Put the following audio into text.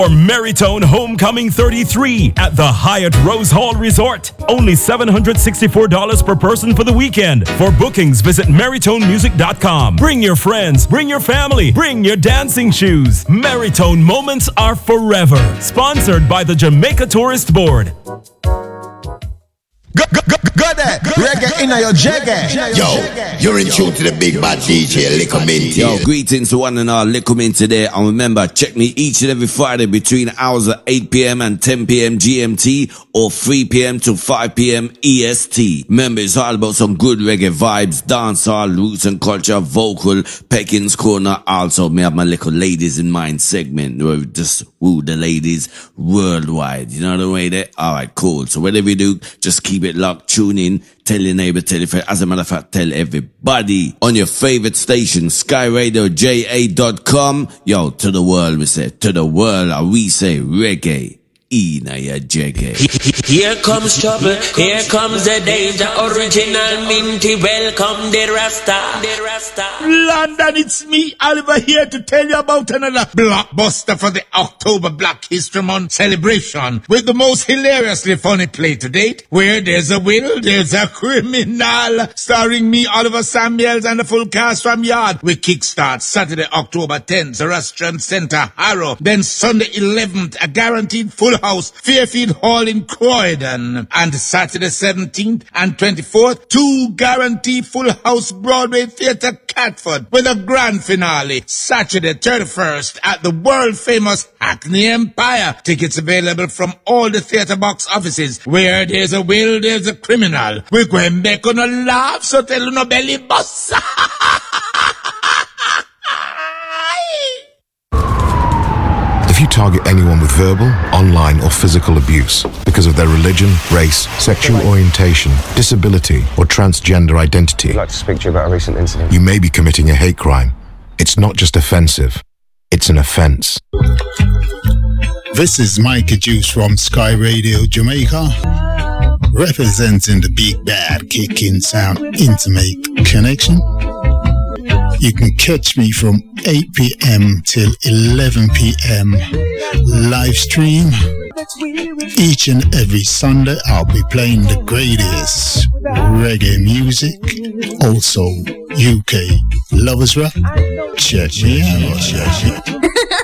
Or Maritone Homecoming 33 at the Hyatt Rose Hall Resort. Only $764 per person for the weekend. For bookings, visit maritonemusic.com. Bring your friends, bring your family, bring your dancing shoes. Maritone moments are forever. Sponsored by the Jamaica Tourist Board. Go there, reggae in your jagger. Yo, you're in tune to the big bad DJ Liquor Mint. Yo, greetings to one and all Liquor Mint today. And remember, check me each and every Friday between hours of 8 p.m. and 10 p.m. GMT or 3 p.m. to 5 p.m. EST. Remember, it's all about some good reggae vibes, dancehall, roots and culture, vocal, Pekin's Corner. Also, me have my little ladies in mind segment where we just woo the ladies worldwide. You know the way there? Alright, cool. So whatever you do, just keep it locked, tune in, tell your neighbor, tell your friend. As a matter of fact, tell everybody on your favorite station, SkyRadioJA.com. Yo, to the world we say, to the world we say reggae. Ina ya jagger. Here comes trouble, here comes the danger. Original Minty, welcome the Rasta. London, it's me, Oliver, here to tell you about another blockbuster for the October Black History Month celebration with the most hilariously funny play to date. Where there's a will, there's a criminal. Starring me, Oliver Samuels, and the full cast from Yard. We kickstart Saturday, October 10th, Restaurant Center, Harrow. Then Sunday 11th, a guaranteed full house, Fairfield Hall in Croydon. And Saturday 17th and 24th, 2 guaranteed full house Broadway Theatre Catford with a grand finale Saturday 31st at the world famous Hackney Empire. Tickets available from all the theatre box offices. Where there's a will, there's a criminal. We're going back on a laugh, so tell no belly boss. If you target anyone with verbal, online or physical abuse because of their religion, race, sexual orientation, disability or transgender identity, I'd like to speak to you about a recent incident. you may be committing a hate crime. It's not just offensive, it's an offense. This is Mikey Juice from Sky Radio Jamaica, representing the big bad kicking sound intimate connection. You can catch me from 8 p.m. till 11 p.m. live stream. Each and every Sunday I'll be playing the greatest reggae music, also UK lovers rock. Check me out.